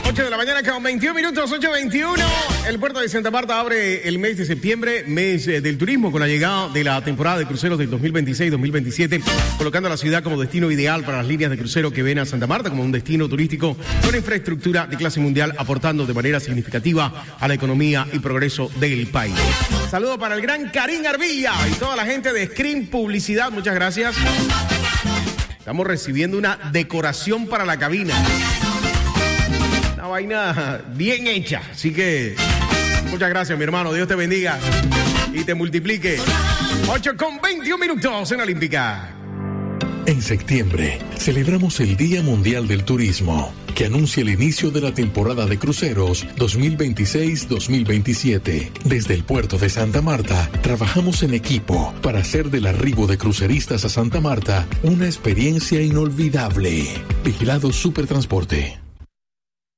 8 de la mañana con 21 minutos, 8:21. El puerto de Santa Marta abre el mes de septiembre, mes del turismo, con la llegada de la temporada de cruceros del 2026-2027, colocando a la ciudad como destino ideal para las líneas de crucero que ven a Santa Marta como un destino turístico con infraestructura de clase mundial, aportando de manera significativa a la economía y progreso del país. Saludo para el gran Karim Arbilla y toda la gente de Screen Publicidad, muchas gracias. Estamos recibiendo una decoración para la cabina. Una vaina bien hecha. Así que muchas gracias, mi hermano. Dios te bendiga y te multiplique. 8:21 minutos en Olímpica. En septiembre celebramos el Día Mundial del Turismo, que anuncia el inicio de la temporada de cruceros 2026-2027. Desde el puerto de Santa Marta, trabajamos en equipo para hacer del arribo de cruceristas a Santa Marta una experiencia inolvidable. Vigilado Supertransporte.